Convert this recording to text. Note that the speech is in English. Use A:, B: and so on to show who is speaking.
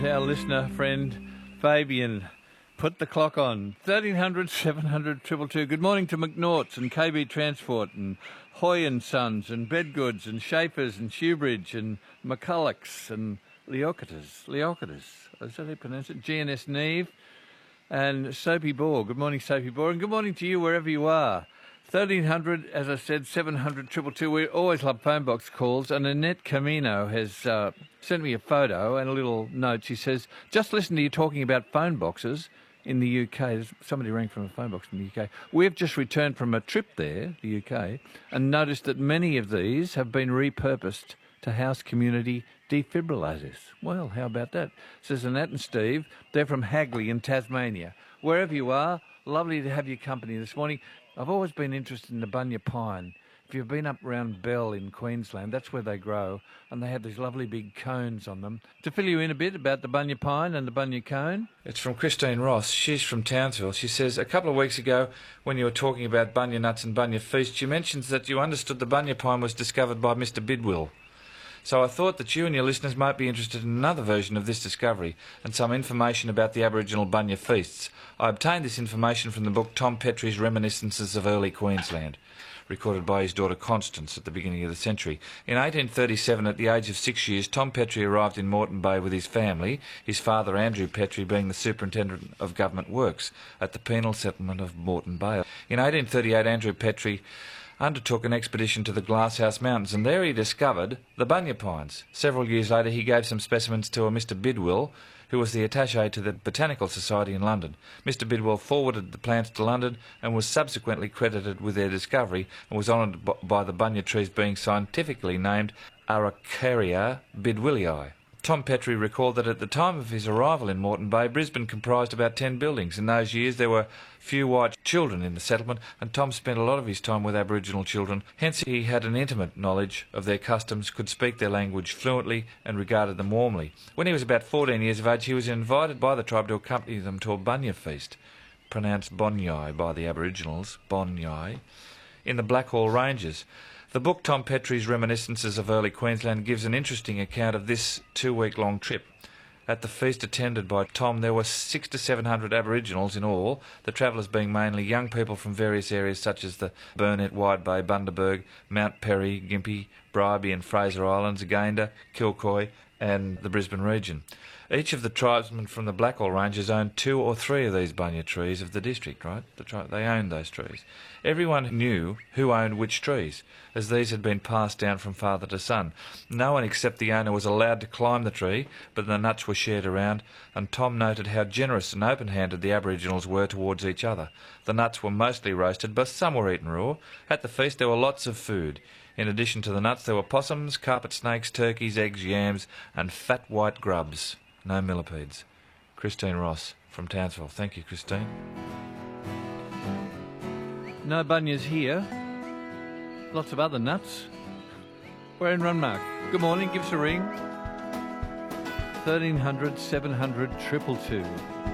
A: Our listener friend Fabian put the clock on. 1300 700 222. Good morning to McNaughts and KB Transport and Hoy and Sons and Bedgoods and Schaefer's and Shoebridge and McCulloch's and Leocatus. Is that how you pronounce it? GNS Neve and Soapy Bore. Good morning, Soapy Bore, and good morning to you wherever you are. 1300, as I said, 700 222. We always love phone box calls, and Annette Camino has sent me a photo and a little note. She says, just listen to you talking about phone boxes in the UK. Somebody rang from a phone box in the UK. We've just returned from a trip there, the UK, and noticed that many of these have been repurposed to house community defibrillators. Well, how about that? Says Annette and Steve. They're from Hagley in Tasmania. Wherever you are, lovely to have your company this morning. I've always been interested in the bunya pine. If you've been up around Bell in Queensland, that's where they grow, and they have these lovely big cones on them. To fill you in a bit about the bunya pine and the bunya cone. It's from Christine Ross. She's from Townsville. She says, a couple of weeks ago, when you were talking about bunya nuts and bunya feasts, you mentioned that you understood the bunya pine was discovered by Mr. Bidwill. So I thought that you and your listeners might be interested in another version of this discovery and some information about the Aboriginal bunya feasts. I obtained this information from the book Tom Petrie's Reminiscences of Early Queensland, recorded by his daughter Constance at the beginning of the century. In 1837, at the age of 6 years, Tom Petrie arrived in Moreton Bay with his family, his father Andrew Petrie being the Superintendent of Government Works at the penal settlement of Moreton Bay. In 1838, Andrew Petrie undertook an expedition to the Glasshouse Mountains, and there he discovered the bunya pines. Several years later, he gave some specimens to a Mr. Bidwill, who was the attaché to the Botanical Society in London. Mr. Bidwill forwarded the plants to London and was subsequently credited with their discovery and was honoured by the bunya trees being scientifically named Araucaria bidwillii. Tom Petrie recalled that at the time of his arrival in Moreton Bay, Brisbane comprised about 10 buildings. In those years, there were few white children in the settlement, and Tom spent a lot of his time with Aboriginal children. Hence, he had an intimate knowledge of their customs, could speak their language fluently, and regarded them warmly. When he was about 14 years of age, he was invited by the tribe to accompany them to a bunya feast, pronounced Bonyai by the Aboriginals, Bonyai, in the Blackhall Ranges. The book Tom Petrie's Reminiscences of Early Queensland gives an interesting account of this 2-week-long trip. At the feast attended by Tom, there were 600 to 700 Aboriginals in all, the travellers being mainly young people from various areas such as the Burnett, Wide Bay, Bundaberg, Mount Perry, Gympie, Bribie and Fraser Islands, Againda, Kilcoy and the Brisbane region. Each of the tribesmen from the Blackhall Ranges owned 2 or 3 of these bunya trees of the district, right? They owned those trees. Everyone knew who owned which trees, as these had been passed down from father to son. No one except the owner was allowed to climb the tree, but the nuts were shared around, and Tom noted how generous and open-handed the Aboriginals were towards each other. The nuts were mostly roasted, but some were eaten raw. At the feast there were lots of food. In addition to the nuts, there were possums, carpet snakes, turkeys, eggs, yams, and fat white grubs. No millipedes. Christine Ross from Townsville. Thank you, Christine. No bunyas here. Lots of other nuts. We're in Runmark. Good morning. Give us a ring. 1300 700 222.